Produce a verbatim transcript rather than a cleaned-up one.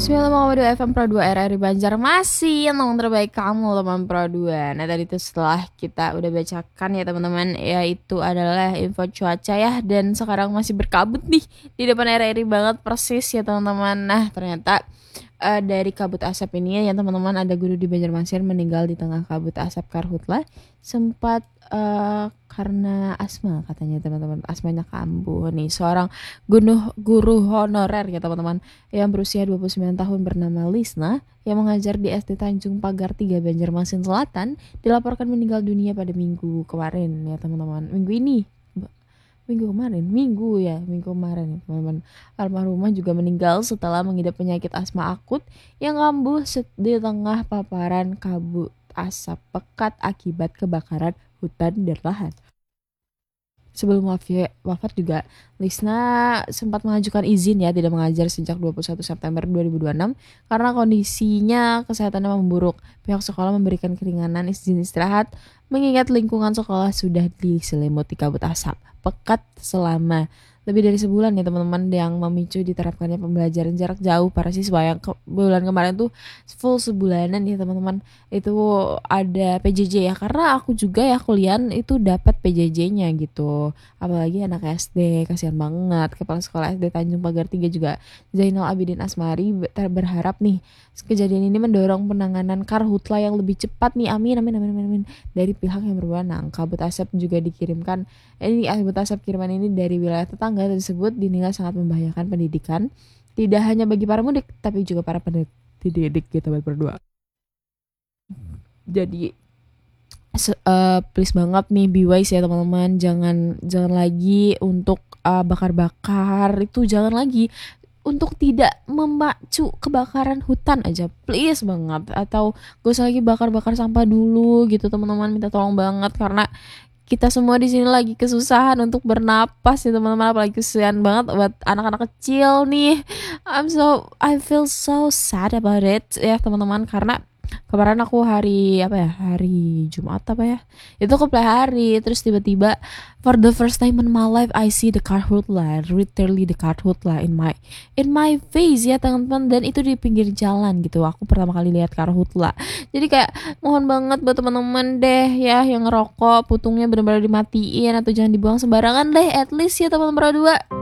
sembilan koma dua F M Pro dua R R I Banjarmasin, yang terbaik kamu teman Pro dua. Nah tadi itu setelah kita udah bacakan ya teman-teman, yaitu adalah info cuaca ya. Dan sekarang masih berkabut nih di depan R R I banget persis ya teman-teman. Nah ternyata uh, dari kabut asap ini ya teman-teman, ada guru di Banjarmasin meninggal di tengah kabut asap karhutla. Sempat uh, karena asma katanya teman-teman, asmanya kambuh nih. Seorang guru, guru honorer ya teman-teman, yang berusia dua puluh sembilan tahun bernama Lisna, yang mengajar di S D Tanjung Pagar tiga Banjarmasin Selatan, dilaporkan meninggal dunia pada minggu kemarin ya teman-teman. Minggu ini minggu kemarin minggu ya minggu kemarin ya teman-teman. Almarhumah juga meninggal setelah mengidap penyakit asma akut yang kambuh di tengah paparan kabut asap pekat akibat kebakaran hutan dan lahan. Sebelum wafat juga, Lisna sempat mengajukan izin ya tidak mengajar sejak dua puluh satu September dua ribu dua puluh enam karena kondisinya kesehatannya memburuk. Pihak sekolah memberikan keringanan izin istirahat mengingat lingkungan sekolah sudah diselimuti kabut asap pekat selama lebih dari sebulan ya teman-teman, yang memicu diterapkannya pembelajaran jarak jauh para siswa yang ke, bulan kemarin tuh full sebulanan ya teman-teman. Itu ada P J J ya, karena aku juga ya kuliah itu dapat P J J-nya gitu. Apalagi anak S D, kasihan banget. Kepala Sekolah S D Tanjung Pagar tiga juga, Zainal Abidin Asmari, berharap nih kejadian ini mendorong penanganan karhutla yang lebih cepat nih. Amin amin amin amin, amin. Dari pihak yang berwenang. Kabut asap juga dikirimkan ini kabut asap kiriman ini dari wilayah tetangga tersebut dinilai sangat membahayakan pendidikan, tidak hanya bagi para mudik tapi juga para pendidik gitu berdua. Jadi uh, please banget nih, be wise ya teman-teman, jangan jangan lagi untuk uh, bakar-bakar, itu jangan lagi untuk tidak memacu kebakaran hutan aja, please banget. Atau gak usah lagi bakar-bakar sampah dulu gitu teman-teman, minta tolong banget, karena kita semua di sini lagi kesusahan untuk bernapas ya teman-teman. Apalagi kesian banget buat anak-anak kecil nih. I'm so I feel so sad about it ya teman-teman, karena kemarin aku hari apa ya hari Jumat apa ya itu aku play hari, terus tiba-tiba for the first time in my life I see the karhutla, literally the karhutla in my in my face ya teman-teman. Dan itu di pinggir jalan gitu, aku pertama kali lihat karhutla. Jadi kayak mohon banget buat teman-teman deh ya yang ngerokok, putungnya benar-benar dimatiin atau jangan dibuang sembarangan deh, at least ya teman-teman berdua.